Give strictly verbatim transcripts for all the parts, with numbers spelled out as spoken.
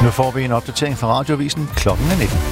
Nu får vi en opdatering fra Radioavisen. Klokken er nitten.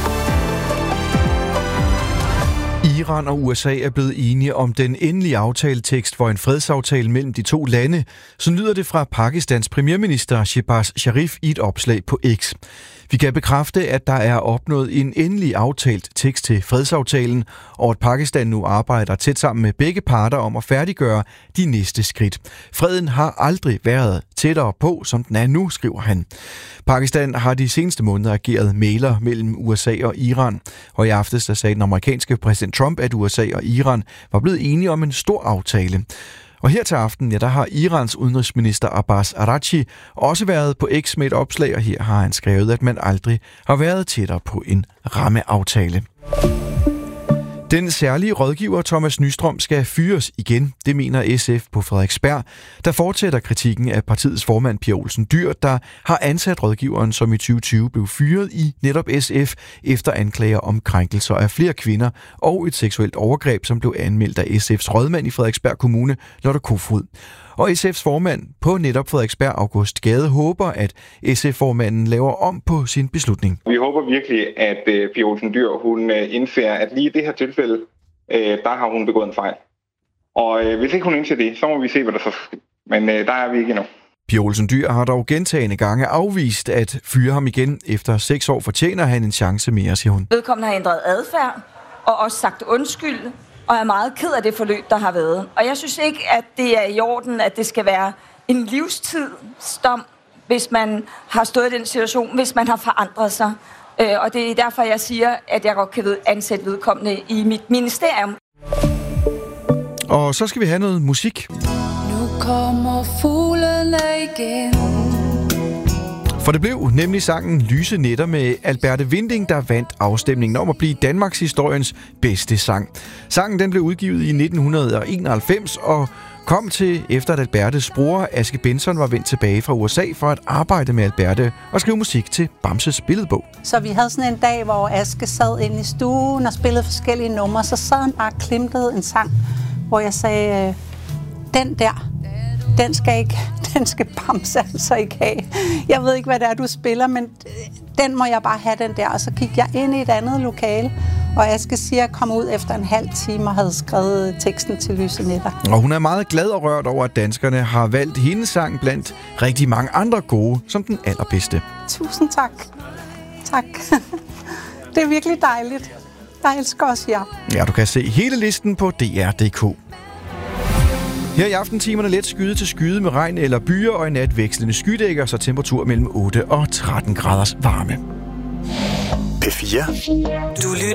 Iran og U S A er blevet enige om den endelige aftaletekst for en fredsaftale mellem de to lande. Så lyder det fra Pakistans premierminister Shehbaz Sharif i et opslag på X. Vi kan bekræfte, at der er opnået en endelig aftalt tekst til fredsaftalen, og at Pakistan nu arbejder tæt sammen med begge parter om at færdiggøre de næste skridt. Freden har aldrig været tættere på, som den er nu, skriver han. Pakistan har de seneste måneder ageret mægler mellem U S A og Iran, og i aftes der sagde den amerikanske præsident Trump, at U S A og Iran var blevet enige om en stor aftale. Og her til aften, ja, der har Irans udenrigsminister Abbas Araghchi også været på X med et opslag, og her har han skrevet, at man aldrig har været tættere på en rammeaftale. Den særlige rådgiver Thomas Nystrøm skal fyres igen, det mener S F på Frederiksberg, der fortsætter kritikken af partiets formand Pia Olsen Dyhr, der har ansat rådgiveren, som i tyve tyve blev fyret i netop S F efter anklager om krænkelser af flere kvinder og et seksuelt overgreb, som blev anmeldt af S F's rådmand i Frederiksberg Kommune, Lotte Kofod. Og S F's formand på netop Frederiksberg, August Gade, håber, at S F-formanden laver om på sin beslutning. Vi håber virkelig, at uh, Pia Olsen Dyhr, hun uh, indser, at lige i det her tilfælde, uh, der har hun begået en fejl. Og uh, hvis ikke hun indser det, så må vi se, hvad der så sker. Men uh, der er vi ikke endnu. Pia Olsen Dyhr har dog gentagne gange afvist at fyre ham igen. Efter seks år fortjener han en chance mere, siger hun. Vedkommende har ændret adfærd og også sagt undskyld, og er meget ked af det forløb, der har været. Og jeg synes ikke, at det er i orden, at det skal være en livstidsdom, hvis man har stået i den situation, hvis man har forandret sig. Og det er derfor, jeg siger, at jeg godt kan ansætte vedkommende i mit ministerium. Og så skal vi have noget musik. Nu kommer fuglene igen. For det blev nemlig sangen Lyse Nætter med Alberte Winding, der vandt afstemningen om at blive Danmarks historiens bedste sang. Sangen den blev udgivet i nitten enoghalvfems og kom til efter at Albertes bror Aske Benson var vendt tilbage fra U S A for at arbejde med Alberte og skrive musik til Bamses billedbog. Så vi havde sådan en dag, hvor Aske sad inde i stuen og spillede forskellige numre, så sad han bare og klimtede en sang, hvor jeg sagde, den der, den skal ikke, den skal Bamse altså ikke have. Jeg ved ikke, hvad det er, du spiller, men den må jeg bare have, den der. Og så gik jeg ind i et andet lokale, og Aske siger, at jeg kom ud efter en halv time og havde skrevet teksten til Lyse Nætter. Og hun er meget glad og rørt over, at danskerne har valgt hendes sang blandt rigtig mange andre gode som den allerbedste. Tusind tak. Tak. Det er virkelig dejligt. Jeg elsker også jer. Ja, du kan se hele listen på D R punktum D K. Her i aftentimerne let skyde til skyde med regn eller byer, og i nat vekslende skydækker, så temperatur mellem otte og tretten graders varme. P fire. Du